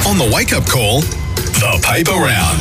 On the wake-up call, the paper round.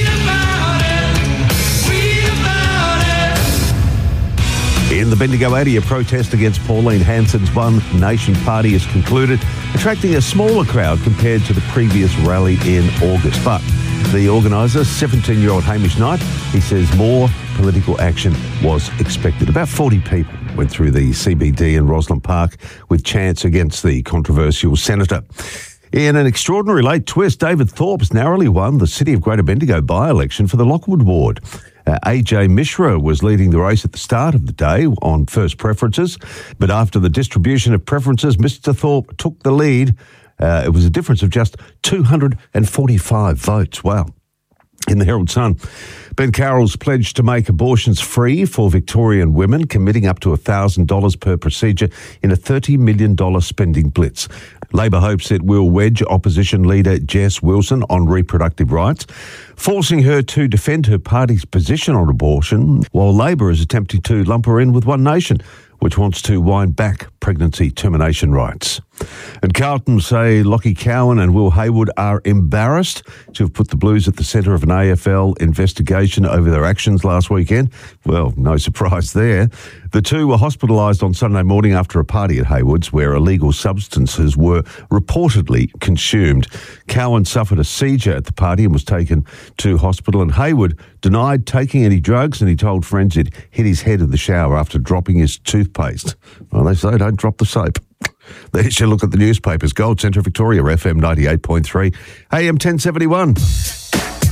In the Bendigo 80, a protest against Pauline Hanson's One Nation party has concluded, attracting a smaller crowd compared to the previous rally in August. But the organiser, 17-year-old Hamish Knight, he says more political action was expected. About 40 people went through the CBD in Roslyn Park with chants against the controversial senator. In an extraordinary late twist, David Thorpe's narrowly won the City of Greater Bendigo by-election for the Lockwood ward. AJ Mishra was leading the race at the start of the day on first preferences, but after the distribution of preferences, Mr Thorpe took the lead. It was a difference of just 245 votes. Wow. In the Herald Sun, Ben Carroll's pledged to make abortions free for Victorian women, committing up to $1,000 per procedure in a $30 million spending blitz. Labor hopes it will wedge opposition leader Jess Wilson on reproductive rights, forcing her to defend her party's position on abortion, while Labor is attempting to lump her in with One Nation, which wants to wind back pregnancy termination rights. And Carlton say Lockie Cowan and Will Haywood are embarrassed to have put the Blues at the centre of an AFL investigation over their actions last weekend. Well, no surprise there. The two were hospitalised on Sunday morning after a party at Haywood's where illegal substances were reportedly consumed. Cowan suffered a seizure at the party and was taken to hospital, and Haywood denied taking any drugs, and he told friends he'd hit his head in the shower after dropping his toothpaste. Well, they say don't drop the soap. There's your look at the newspapers. Gold Centre Victoria, FM 98.3, AM 1071.